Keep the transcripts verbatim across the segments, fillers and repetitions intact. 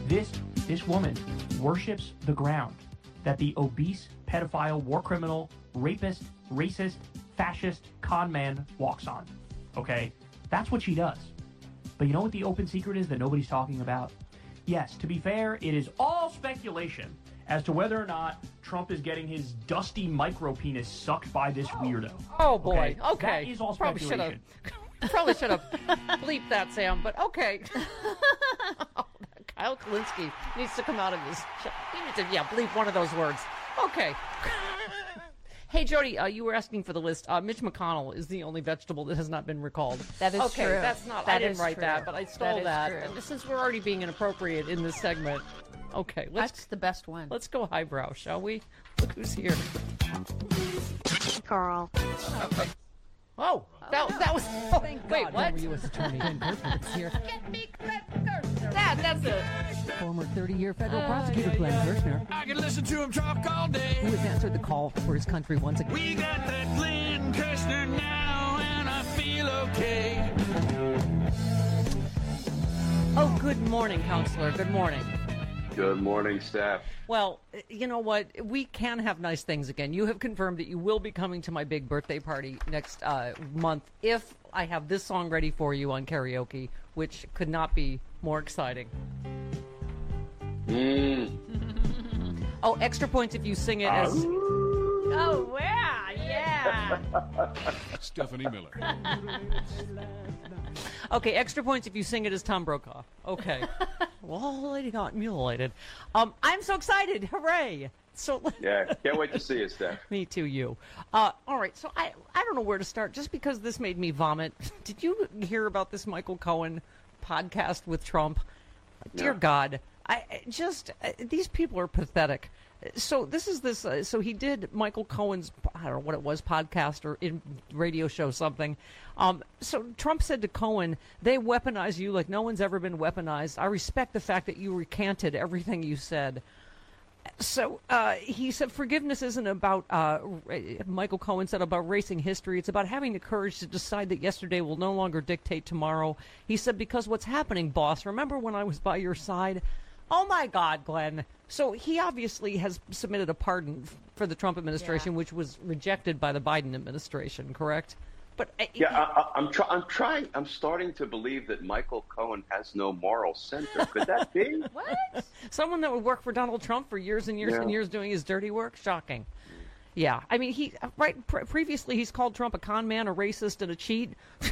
This this woman worships the ground that the obese, pedophile, war criminal, rapist, racist, fascist, con man walks on. Okay? That's what she does. But you know what the open secret is that nobody's talking about? Yes, to be fair, it is all speculation as to whether or not Trump is getting his dusty micro-penis sucked by this weirdo. Oh, boy. Okay. okay. That is all Probably speculation. Should've, probably should have bleeped that, Sam, but okay. Kyle Kulinski needs to come out of his... He needs to, yeah, bleep one of those words. Okay. Hey, Jody, uh, you were asking for the list. Uh, Mitch McConnell is the only vegetable that has not been recalled. That is okay, true. Okay, that's not... That I didn't is write true. that, but I stole that. that. And since we're already being inappropriate in this segment, okay, let's... That's the best one. Let's go highbrow, shall we? Look who's here. Carl. Okay. Oh, that, no. that was... Oh, Thank wait, God, what? former U S Attorney Glenn Kirshner is here. Get me Glenn Kirshner. That, that's it. Former thirty-year federal prosecutor Glenn Kirshner, I can listen to him talk all day. who has answered the call for his country once again. We got that Glenn Kirshner now, and I feel okay. Oh, good morning, Counselor. Good morning. Good morning, staff. Well, you know what? We can have nice things again. You have confirmed that you will be coming to my big birthday party next uh, month if I have this song ready for you on karaoke, which could not be more exciting. Mm. Oh, extra points if you sing it as... Oh, yeah, yeah. Stephanie Miller. Okay, extra points if you sing it as Tom Brokaw. Okay. Well, the lady got mutilated. Um, I'm so excited. Hooray. So Yeah, can't wait to see you, Steph. Me too, you. Uh, all right, so I, I don't know where to start, just because this made me vomit. Did you hear about this Michael Cohen podcast with Trump? Dear No. God, I I just, uh, these people are pathetic. So this is this, uh, so he did Michael Cohen's, I don't know what it was, podcast or in radio show something. Um, so Trump said to Cohen, they weaponize you like no one's ever been weaponized. I respect the fact that you recanted everything you said. So uh, he said forgiveness isn't about, uh, Michael Cohen said, about erasing history. It's about having the courage to decide that yesterday will no longer dictate tomorrow. He said, because what's happening, boss, remember when I was by your side? Oh, my God, Glenn. So he obviously has submitted a pardon for the Trump administration, Yeah. which was rejected by the Biden administration, correct? But uh, Yeah, I, I, I'm, try, I'm trying. I'm starting to believe that Michael Cohen has no moral center. Could that be? What? someone that would work for Donald Trump for years and years Yeah. and years doing his dirty work? Shocking. Yeah. I mean, he right pre- previously he's called Trump a con man, a racist, and a cheat.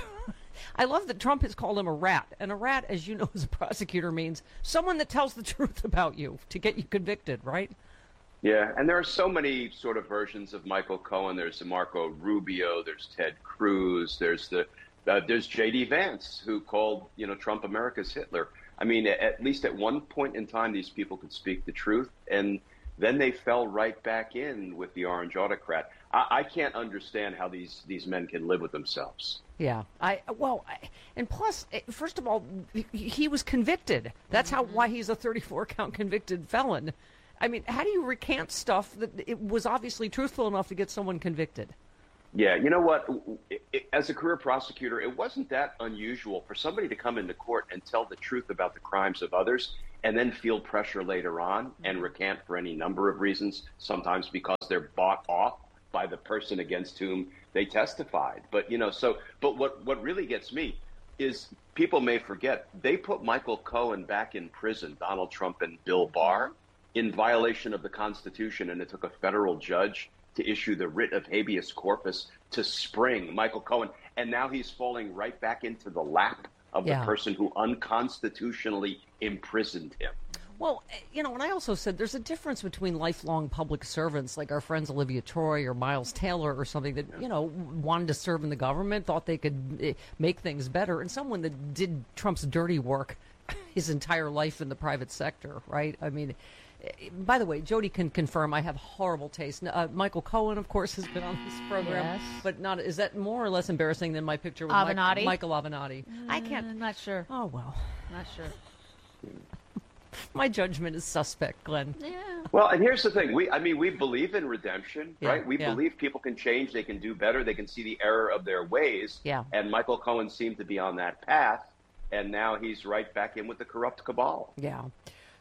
I love that Trump has called him a rat. And a rat, as you know, as a prosecutor, means someone that tells the truth about you to get you convicted, right? Yeah, and there are so many sort of versions of Michael Cohen. There's Marco Rubio. There's Ted Cruz. There's the uh, there's J D Vance, who called you know Trump America's Hitler. I mean, at least at one point in time, these people could speak the truth, and then they fell right back in with the orange autocrat. I, I can't understand how these these men can live with themselves. Yeah, I well, I, and plus, eh, first of all, he, he was convicted. That's how why he's a thirty-four count convicted felon. I mean, how do you recant stuff that it was obviously truthful enough to get someone convicted? Yeah, you know what? It- it- As a career prosecutor, it wasn't that unusual for somebody to come into court and tell the truth about the crimes of others and then feel pressure later on and recant for any number of reasons, sometimes because they're bought off by the person against whom they testified. But, you know, so, but what, what really gets me is people may forget, they put Michael Cohen back in prison, Donald Trump and Bill Barr, in violation of the Constitution, and it took a federal judge to issue the writ of habeas corpus to spring Michael Cohen, and now he's falling right back into the lap of Yeah. the person who unconstitutionally imprisoned him. Well, eh, you know, and I also said there's a difference between lifelong public servants like our friends Olivia Troy or Miles Taylor or something that, you know, wanted to serve in the government, thought they could eh, make things better, and someone that did Trump's dirty work his entire life in the private sector, right? I mean, eh, by the way, Jody can confirm I have horrible taste. Uh, Michael Cohen, of course, has been on this program, Yes. but not is that more or less embarrassing than my picture with Avenatti? Mike, Michael Avenatti? I can't. I'm not sure. Oh well, Not sure. my judgment is suspect, Glenn. Yeah. Well, and here's the thing. We, I mean, we believe in redemption, Yeah, right? We yeah. believe people can change, they can do better, they can see the error of their ways. Yeah. And Michael Cohen seemed to be on that path, and now he's right back in with the corrupt cabal. Yeah.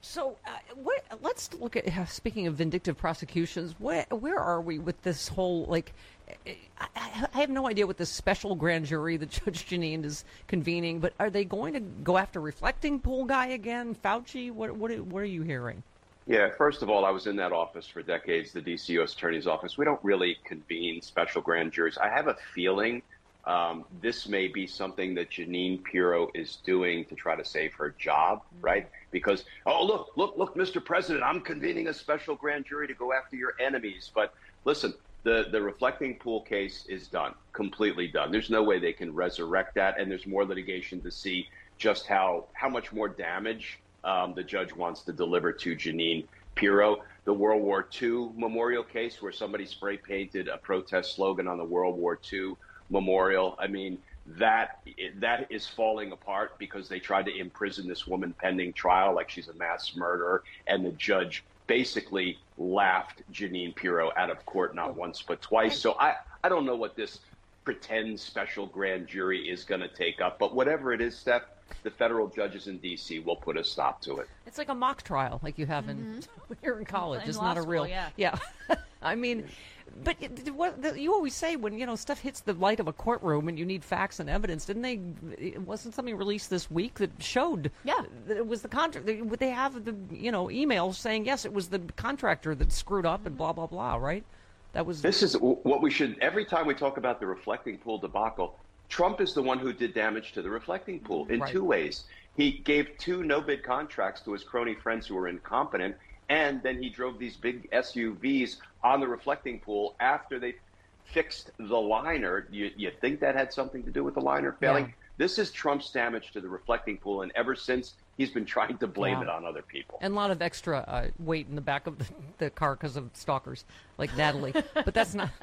So, uh, what, let's look at, uh, speaking of vindictive prosecutions, where, where are we with this whole, like, I, I have no idea what this special grand jury that Judge Jeanine is convening, but are they going to go after Reflecting Pool guy again, Fauci? What, what, what are you hearing? Yeah, first of all, I was in that office for decades, the D C U S Attorney's Office. We don't really convene special grand juries. I have a feeling um, this may be something that Jeanine Pirro is doing to try to save her job, right? Because, oh, look, look, look, Mister President, I'm convening a special grand jury to go after your enemies. But listen, the, the Reflecting Pool case is done, completely done. There's no way they can resurrect that, and there's more litigation to see just how, how much more damage Um, the judge wants to deliver to Jeanine Pirro. The World War Two memorial case where somebody spray painted a protest slogan on the World War Two memorial. I mean, that that is falling apart because they tried to imprison this woman pending trial like she's a mass murderer. And the judge basically laughed Jeanine Pirro out of court, not once but twice. So I, I don't know what this pretend special grand jury is going to take up. But whatever it is, Steph, the federal judges in D C will put a stop to it. It's like a mock trial, like you have Mm-hmm. in here in college. In It's law not a school, real. yeah. Yeah. I mean, but it- what the, you always say when you know stuff hits the light of a courtroom and you need facts and evidence. Didn't they? It wasn't something released this week that showed? Yeah. That it was the contract. They, they have the you know emails saying yes, it was the contractor that screwed up and blah blah blah. Right? That was. This is what we should, every time we talk about the Reflecting Pool debacle, Trump is the one who did damage to the Reflecting Pool in Right. two ways. He gave two no-bid contracts to his crony friends who were incompetent, and then he drove these big S U Vs on the Reflecting Pool after they fixed the liner. You, you think that had something to do with the liner failing? Yeah. This is Trump's damage to the Reflecting Pool, and ever since, he's been trying to blame Yeah. it on other people. And a lot of extra uh, weight in the back of the, the car because of stalkers like Natalie. But that's not.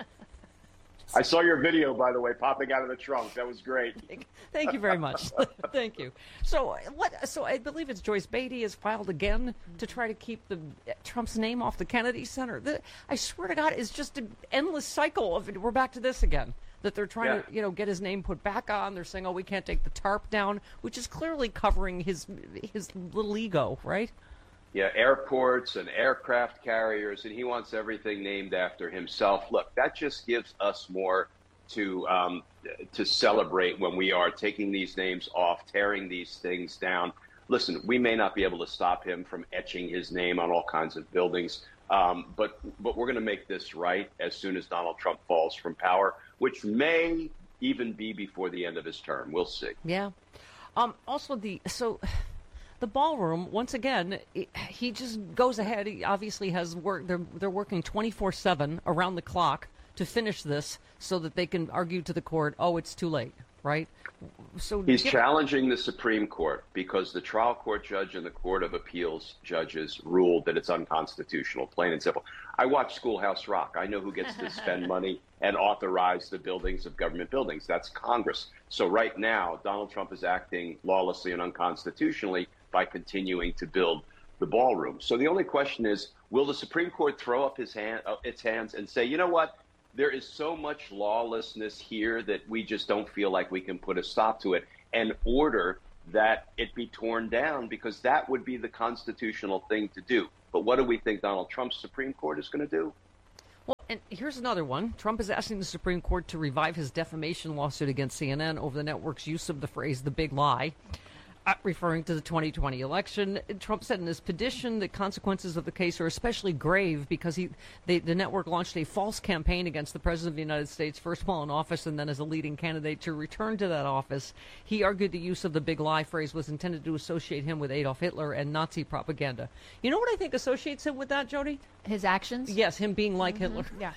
I saw your video, by the way, popping out of the trunk. That was great. Thank you very much. Thank you. So what? So I believe it's Joyce Beatty has filed again to try to keep the Trump's name off the Kennedy Center. The, I swear to God, it's just an endless cycle of we're back to this again. That they're trying Yeah. to, you know, get his name put back on. They're saying, "Oh, we can't take the tarp down," which is clearly covering his his little ego, right? Yeah, airports and aircraft carriers, and he wants everything named after himself. Look, that just gives us more to um, to celebrate when we are taking these names off, tearing these things down. Listen, we may not be able to stop him from etching his name on all kinds of buildings, um, but but we're going to make this right as soon as Donald Trump falls from power, which may even be before the end of his term. We'll see. Yeah. Um, also, the so the ballroom once again, it, he just goes ahead. He obviously has work. They're they're working twenty-four seven around the clock to finish this, so that they can argue to the court, "Oh, it's too late." Right? So He's get- challenging the Supreme Court because the trial court judge and the Court of Appeals judges ruled that it's unconstitutional, plain and simple. I watch Schoolhouse Rock. I know who gets to spend money and authorize the buildings of government buildings. That's Congress. So right now, Donald Trump is acting lawlessly and unconstitutionally by continuing to build the ballroom. So the only question is, will the Supreme Court throw up his hand, uh, its hands and say, you know what? There is so much lawlessness here that we just don't feel like we can put a stop to it and order that it be torn down, because that would be the constitutional thing to do. But what do we think Donald Trump's Supreme Court is going to do? Well, and here's another one. Trump is asking the Supreme Court to revive his defamation lawsuit against C N N over the network's use of the phrase "the big lie," uh, referring to the twenty twenty election. Trump said in his petition that consequences of the case are especially grave because he, they, the network launched a false campaign against the President of the United States, first while in office and then as a leading candidate to return to that office. He argued the use of the big lie phrase was intended to associate him with Adolf Hitler and Nazi propaganda. You know what I think associates him with that, Jody? His actions? Yes, him being like Hitler. Yeah.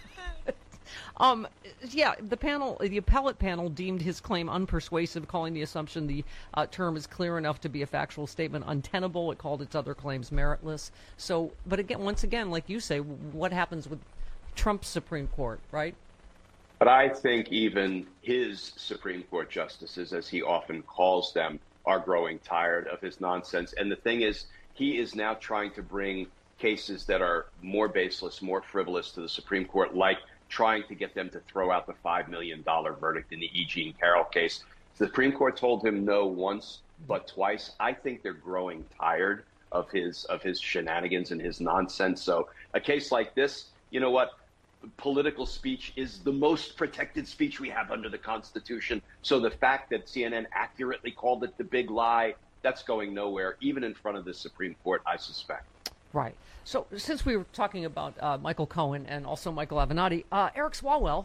Um, yeah, the panel, the appellate panel deemed his claim unpersuasive, calling the assumption the uh, term is clear enough to be a factual statement untenable. It called its other claims meritless. So, but again, once again, like you say, what happens with Trump's Supreme Court, right? But I think even his Supreme Court justices, as he often calls them, are growing tired of his nonsense. And the thing is, he is now trying to bring cases that are more baseless, more frivolous to the Supreme Court, like trying to get them to throw out the five million dollars verdict in the E. Jean Carroll case. The Supreme Court told him no once, but twice. I think they're growing tired of his of his shenanigans and his nonsense. So a case like this, you know what? Political speech is the most protected speech we have under the Constitution. So the fact that C N N accurately called it the big lie, that's going nowhere, even in front of the Supreme Court, I suspect. Right. So since we were talking about uh, Michael Cohen and also Michael Avenatti, uh, Eric Swalwell,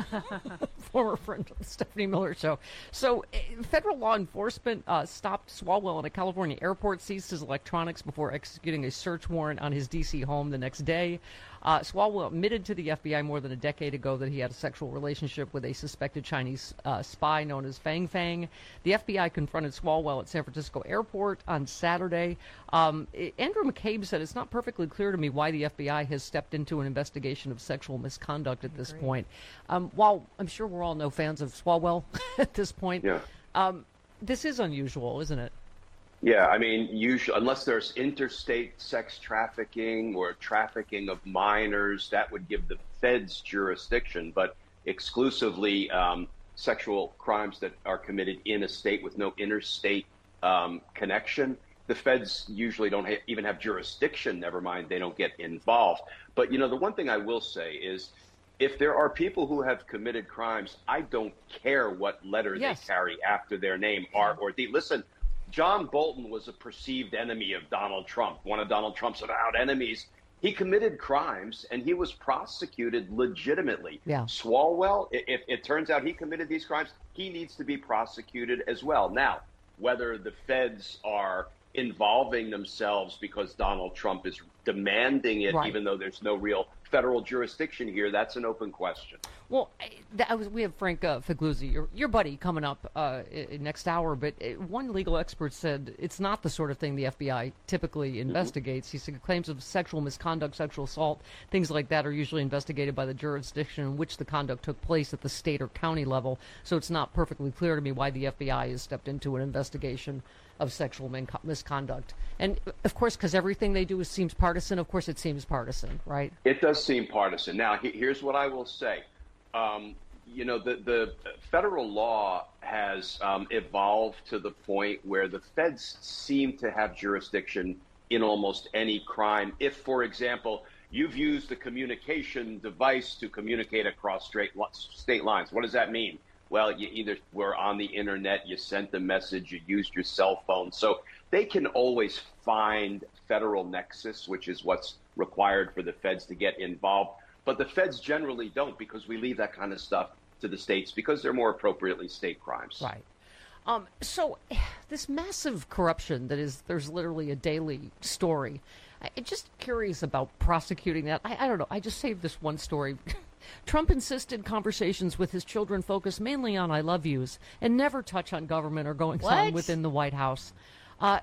former friend of the Stephanie Miller Show. So uh, federal law enforcement uh, stopped Swalwell in a California airport, seized his electronics before executing a search warrant on his D C home the next day. Uh, Swalwell admitted to the F B I more than a decade ago that he had a sexual relationship with a suspected Chinese uh, spy known as Fang Fang. The F B I confronted Swalwell at San Francisco airport on Saturday. Um, it, Andrew McCabe said, it's not perfectly clear to me why the F B I has stepped into an investigation of sexual misconduct at this point. Um, while I'm sure we're all no fans of Swalwell at this point, Yeah. um, this is unusual, isn't it? Yeah, I mean, usually, unless there's interstate sex trafficking or trafficking of minors, that would give the feds jurisdiction. But exclusively um, sexual crimes that are committed in a state with no interstate um, connection, the feds usually don't ha- even have jurisdiction. Never mind, they don't get involved. But, you know, the one thing I will say is, if there are people who have committed crimes, I don't care what letter Yes. they carry after their name, R or D. Listen, John Bolton was a perceived enemy of Donald Trump, one of Donald Trump's avowed enemies. He committed crimes, and he was prosecuted legitimately. Yeah. Swalwell, i- if it turns out he committed these crimes, he needs to be prosecuted as well. Now, whether the feds are involving themselves because Donald Trump is demanding it, Right. even though there's no real federal jurisdiction here, that's an open question. Well, I- that was, we have Frank uh, Figluzzi, your, your buddy, coming up uh, i- next hour. But uh, one legal expert said it's not the sort of thing the F B I typically investigates. He said claims of sexual misconduct, sexual assault, things like that are usually investigated by the jurisdiction in which the conduct took place at the state or county level. So it's not perfectly clear to me why the F B I has stepped into an investigation of sexual min- misconduct. And, of course, because everything they do is, seems partisan, of course it seems partisan, right? It does seem partisan. Now, he- here's what I will say. Um, you know, the, the federal law has um, evolved to the point where the feds seem to have jurisdiction in almost any crime. If, for example, you've used a communication device to communicate across straight, state lines, what does that mean? Well, you either were on the internet, you sent a message, you used your cell phone. So they can always find federal nexus, which is what's required for the feds to get involved. But the feds generally don't, because we leave that kind of stuff to the states because they're more appropriately state crimes. Right. Um, so this massive corruption that is, there's literally a daily story. I, I'm just curious about prosecuting that. I, I don't know. I just saved this one story. Trump insisted conversations with his children focus mainly on I love yous and never touch on government or goings on What? within the White House. Uh,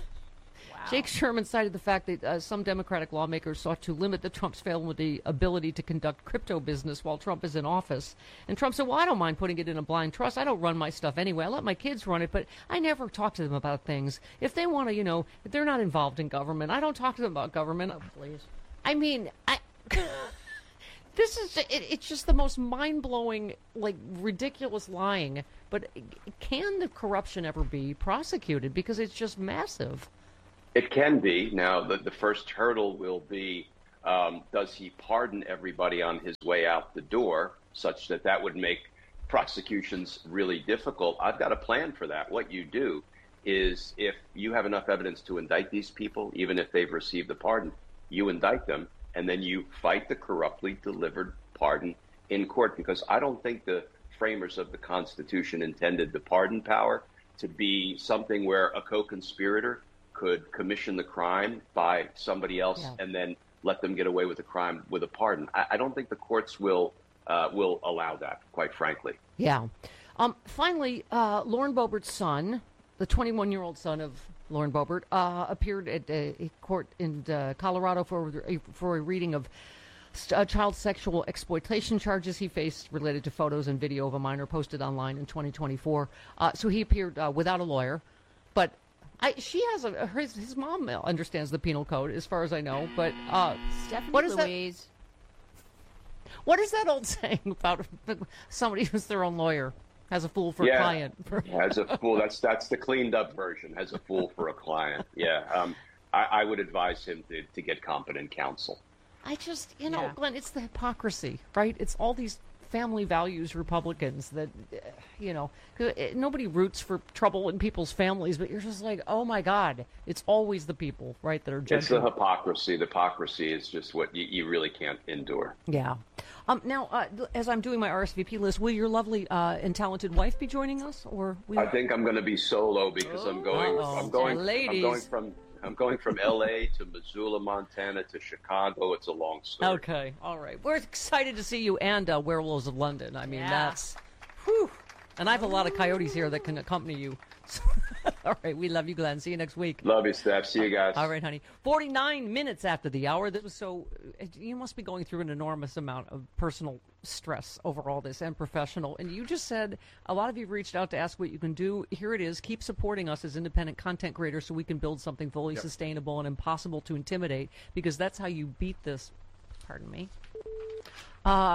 Jake Sherman cited the fact that uh, some Democratic lawmakers sought to limit the Trump's family ability to conduct crypto business while Trump is in office. And Trump said, well, I don't mind putting it in a blind trust. I don't run my stuff anyway. I let my kids run it, but I never talk to them about things. If they want to, you know, if they're not involved in government, I don't talk to them about government. Oh, please. I mean, I... This is, it, it's just the most mind-blowing, like, ridiculous lying. But can the corruption ever be prosecuted? Because it's just massive. It can be. Now, the, the first hurdle will be, um, does he pardon everybody on his way out the door, such that that would make prosecutions really difficult? I've got a plan for that. What you do is, if you have enough evidence to indict these people, even if they've received a pardon, you indict them, and then you fight the corruptly delivered pardon in court. Because I don't think the framers of the Constitution intended the pardon power to be something where a co-conspirator could commission the crime by somebody else Yeah. and then let them get away with the crime with a pardon. I, I don't think the courts will uh, will allow that, quite frankly. Yeah. Um, finally, uh, Lauren Boebert's son, the twenty-one-year-old son of Lauren Boebert, uh, appeared at a, a court in uh, Colorado for a, for a reading of st- uh, child sexual exploitation charges he faced related to photos and video of a minor posted online in twenty twenty-four. Uh, so he appeared uh, without a lawyer, but I, she has a his, his mom understands the penal code, as far as I know. But uh, Stephanie what is that? Louise. What is that old saying about somebody who's their own lawyer? Has a fool for Yeah. a client. As a fool, that's that's the cleaned up version. Has a fool for a client. Yeah. Um, I, I would advise him to, to get competent counsel. I just, you know, Yeah. Glenn, it's the hypocrisy, right? It's all these family values Republicans that, uh, you know, 'cause it- nobody roots for trouble in people's families, but you're just like, oh my God, it's always the people, right, that are judging. It's the hypocrisy. The hypocrisy is just what you, you really can't endure. Yeah. Um, now, uh, as I'm doing my R S V P list, will your lovely uh, and talented wife be joining us, or will I think I'm going to be solo because I'm going. Uh-oh. I'm going. Ladies. I'm going from. I'm going from L A to Missoula, Montana to Chicago. It's a long story. Okay, all right. We're excited to see you and uh, Werewolves of London. I mean, Yeah. that's, whew. And I have a lot of coyotes here that can accompany you. All right, we love you, Glenn. See you next week. Love you, Steph. See you guys. All right, honey. forty-nine minutes after the hour. This was so. You must be going through an enormous amount of personal stress over all this and professional. And you just said a lot of you reached out to ask what you can do. Here it is. Keep supporting us as independent content creators so we can build something fully sustainable and impossible to intimidate, because that's how you beat this. Pardon me. Uh,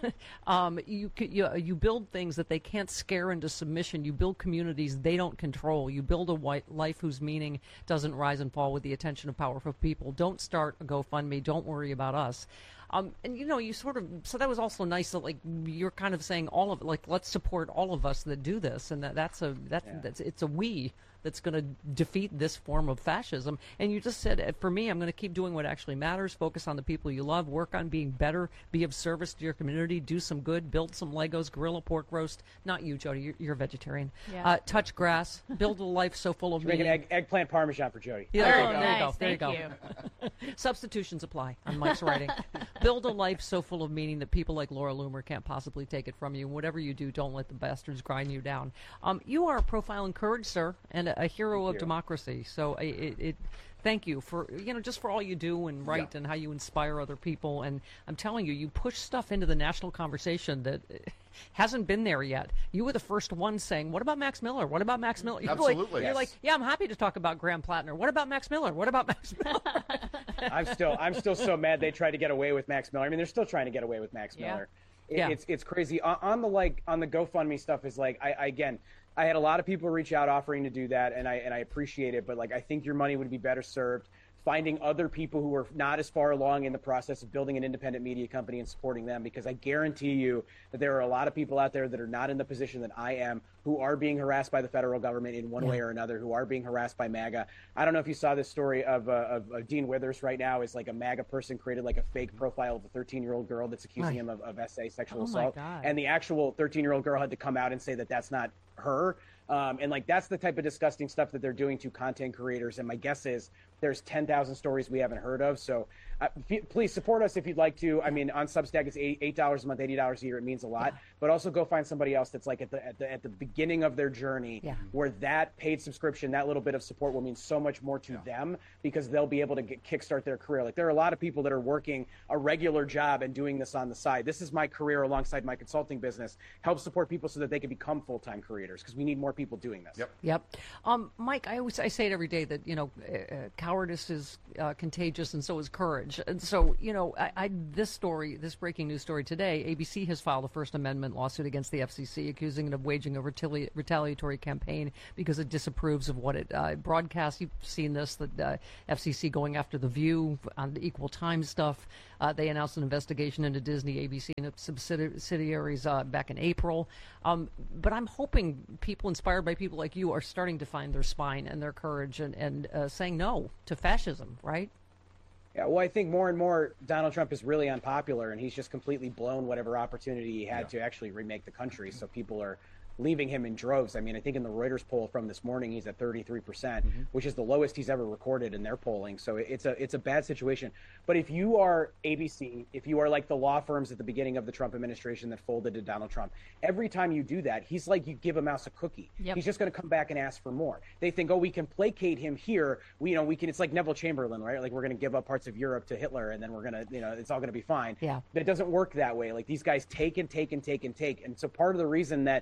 um, you, c- you you build things that they can't scare into submission. You build communities they don't control. You build a white life whose meaning doesn't rise and fall with the attention of powerful people. Don't start a GoFundMe. Don't worry about us. Um, and you know, you sort of, so that was also nice that like you're kind of saying all of it, like let's support all of us that do this, and that that's a that that's it's a we that's going to defeat this form of fascism. And you just said, for me, I'm going to keep doing what actually matters, focus on the people you love, work on being better, be of service to your community, do some good, build some Legos, grill a pork roast. Not you, Jody, you're, you're a vegetarian. Yeah. Uh, touch grass, build a life so full of Make an meaning. egg, eggplant parmesan for Jody. Yeah, Oh, there you go. There you nice. go. There you Thank go. Substitutions apply on Mike's writing. Build a life so full of meaning that people like Laura Loomer can't possibly take it from you. Whatever you do, don't let the bastards grind you down. Um, you are a profile in courage, sir, and a, a hero of democracy. So I- it, it, thank you for, you know, just for all you do and write and how you inspire other people. And I'm telling you, you push stuff into the national conversation that uh, hasn't been there yet. You were the first one saying, what about Max Miller? What about Max Miller? You're Absolutely. Like, you're Yes. like, yeah, I'm happy to talk about Graham Plattner. What about Max Miller? What about Max Miller? I'm still I'm still so mad they tried to get away with Max Miller. I mean, they're still trying to get away with Max Yeah. Miller. It, Yeah. It's it's crazy. On, on the like on the GoFundMe stuff is like I, I again I had a lot of people reach out offering to do that, and I and I appreciate it. But like I think your money would be better served finding other people who are not as far along in the process of building an independent media company and supporting them, because I guarantee you that there are a lot of people out there that are not in the position that I am, who are being harassed by the federal government in one way or another, who are being harassed by MAGA. I don't know if you saw this story of, uh, of, of Dean Withers right now. Is like a MAGA person created like a fake profile of a thirteen-year-old girl that's accusing him of, of S A sexual Oh, my assault. God. And the actual thirteen-year-old girl had to come out and say that that's not her. Um, and like that's the type of disgusting stuff that they're doing to content creators. And my guess is there's ten thousand stories we haven't heard of. So uh, f- please support us if you'd like to. I mean, on Substack it's eight eight dollars a month, eighty dollars a year. It means a lot. But also go find somebody else that's like at the at the at the beginning of their journey, Yeah. where that paid subscription, that little bit of support will mean so much more to them, because they'll be able to get, kickstart their career. Like there are a lot of people that are working a regular job and doing this on the side. This is my career alongside my consulting business. Help support people so that they can become full-time creators, because we need more people doing this. Yep. Yep. Um, Mike, I always I say it every day that, you know, uh, uh, cowardice is uh, contagious, and so is courage. And so, you know, I, I this story, this breaking news story today, A B C has filed a First Amendment lawsuit against the F C C, accusing it of waging a retali- retaliatory campaign because it disapproves of what it uh, broadcasts. You've seen this, the uh, F C C going after The View on the equal time stuff. Uh, they announced an investigation into Disney, A B C, and its subsidiaries uh, back in April. Um, but I'm hoping people inspired by people like you are starting to find their spine and their courage and, and uh, saying no to fascism, right? Yeah, well, I think more and more Donald Trump is really unpopular, and he's just completely blown whatever opportunity he had to actually remake the country. So people are leaving him in droves. I mean, I think in the Reuters poll from this morning, he's at thirty-three percent, mm-hmm. which is the lowest he's ever recorded in their polling. So it's a it's a bad situation. But if you are A B C, if you are like the law firms at the beginning of the Trump administration that folded to Donald Trump, every time you do that, he's like you give a mouse a cookie. Yep. He's just going to come back and ask for more. They think, oh, we can placate him here. We, you know, we can. It's like Neville Chamberlain, right? Like we're going to give up parts of Europe to Hitler, and then we're going to, you know, it's all going to be fine. Yeah. But it doesn't work that way. Like these guys take and take and take and take. And so part of the reason that, like, look.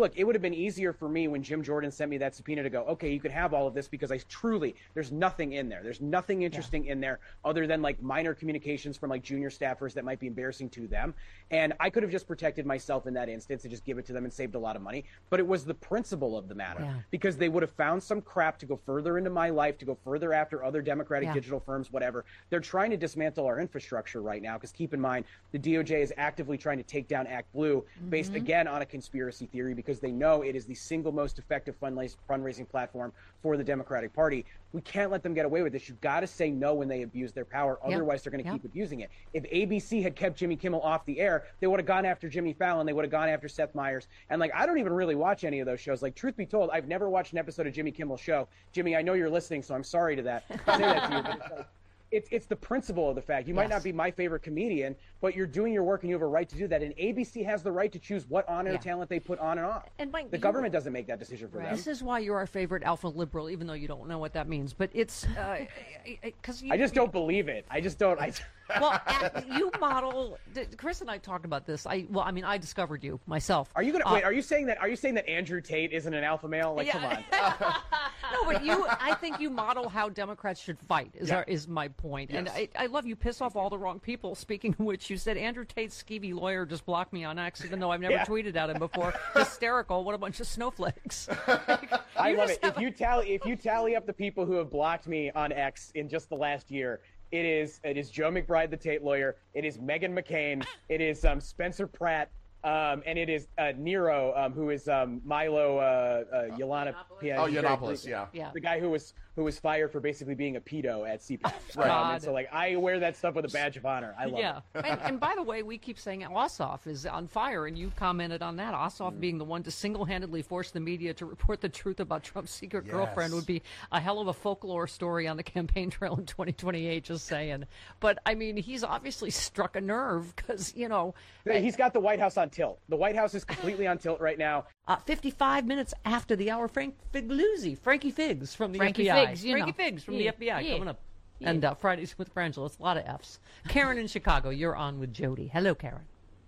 look, it would have been easier for me when Jim Jordan sent me that subpoena to go, okay, you could have all of this because I truly, there's nothing in there. There's nothing interesting yeah. in there other than like minor communications from like junior staffers that might be embarrassing to them. And I could have just protected myself in that instance and just give it to them and saved a lot of money. But it was the principle of the matter yeah. because they would have found some crap to go further into my life, to go further after other Democratic yeah. digital firms, whatever. They're trying to dismantle our infrastructure right now because keep in mind, the D O J is actively trying to take down Act Blue mm-hmm. based again on a conspiracy theory because they know it is the single most effective fundraising platform for the Democratic Party. We can't let them get away with this. You've got to say no when they abuse their power. Otherwise, yep. they're going to yep. keep abusing it. If A B C had kept Jimmy Kimmel off the air, they would have gone after Jimmy Fallon. They would have gone after Seth Meyers. And, like, I don't even really watch any of those shows. Like, truth be told, I've never watched an episode of Jimmy Kimmel's show. Jimmy, I know you're listening, so I'm sorry to that. I say that to you. But it's like, It's it's the principle of the fact. You might yes. not be my favorite comedian, but you're doing your work and you have a right to do that. And A B C has the right to choose what on-air yeah. talent they put on and off. And Mike, the government doesn't make that decision for right. them. This is why you're our favorite alpha liberal, even though you don't know what that means. But it's because uh, I just don't believe it. I just don't. I, well, at, you model. Chris and I talked about this. I well, I mean, I discovered you myself. Are you gonna uh, wait? Are you saying that? Are you saying that Andrew Tate isn't an alpha male? Like, yeah. come on. No, but you. I think you model how Democrats should fight. Is yeah. our, is my point. Yes. And I, I love you. Piss off all the wrong people. Speaking of which, you said Andrew Tate's skeevy lawyer just blocked me on X, even though I've never yeah. tweeted at him before. Hysterical. What a bunch of snowflakes. Like, I love it. If you tally, if you tally up the people who have blocked me on X in just the last year. It is it is Joe McBride, the Tate lawyer. It is Meghan McCain. It is um, Spencer Pratt. Um, and it is uh, Nero, um, who is um, Milo uh, uh, Yiannopoulos. Oh, Yiannopoulos, yeah. yeah. The guy who was who was fired for basically being a pedo at C PAC. Right. Um, and so, like, I wear that stuff with a badge of honor. I love yeah. it. and, and by the way, we keep saying Ossoff is on fire, and you commented on that. Ossoff mm. being the one to single-handedly force the media to report the truth about Trump's secret yes. girlfriend would be a hell of a folklore story on the campaign trail in twenty twenty-eight, just saying. But, I mean, he's obviously struck a nerve because, you know. He's got the White House on tilt. The White House is completely on tilt right now. Uh, fifty-five minutes after the hour, Frank Figluzzi, Frankie Figs from the Frankie F B I. Figs, you Frankie know. Figs from yeah. the F B I yeah. coming up. Yeah. And uh, Fridays with Frangela. It's a lot of F's. Karen in Chicago, you're on with Jody. Hello, Karen.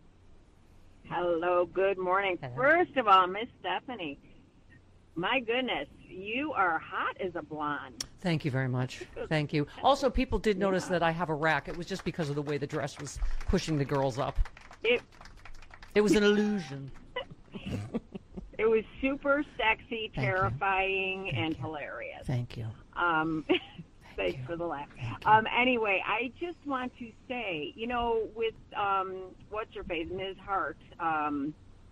Hello, good morning. Hello. First of all, Miss Stephanie, my goodness, you are hot as a blonde. Thank you very much. Thank you. Also, people did notice that I have a rack. It was just because of the way the dress was pushing the girls up. It, it was an illusion. It was super sexy, Thank terrifying, you. and you. hilarious. Thank you. Um, thanks you. for the laugh. Thank Um, anyway, I just want to say, you know, with um, what's her face, Miz Hart. Um,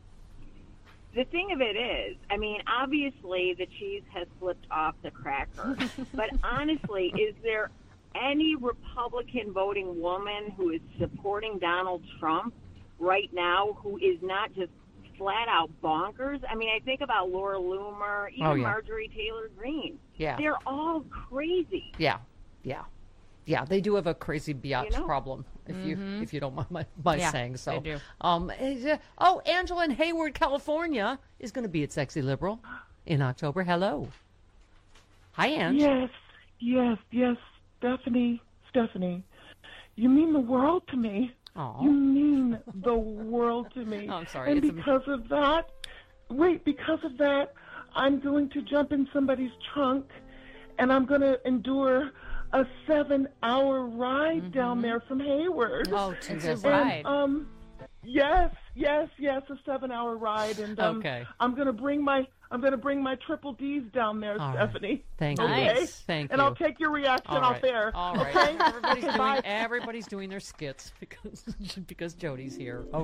the thing of it is, I mean, obviously the cheese has slipped off the cracker, but honestly, is there any Republican voting woman who is supporting Donald Trump right now who is not just flat out bonkers? I mean, I think about Laura Loomer, even oh, yeah. Marjorie Taylor Greene. Yeah. They're all crazy. Yeah, yeah. Yeah, they do have a crazy biatch You know? problem, if Mm-hmm. you if you don't mind my, my Yeah, saying so. they do. Um, uh, oh, Angela in Hayward, California is going to be at Sexy Liberal in October. Hello. Hi, Ange. Yes, yes, yes, Stephanie, Stephanie. You mean the world to me. Aw. You mean the world to me. Oh, I'm sorry. And It's a- because of that, wait, because of that, I'm going to jump in somebody's trunk, and I'm going to endure a seven-hour ride Mm-hmm. down there from Hayward. Oh, to the And, ride. And, um, yes, yes, yes, a seven-hour ride, and um, Okay. I'm gonna bring my I'm gonna bring my triple D's down there, All right. Stephanie. Thank okay? you. Nice. Thank and you. I'll take your reaction All off right. there. All right. Okay? Everybody's Okay, doing bye. everybody's doing their skits because because Jody's here.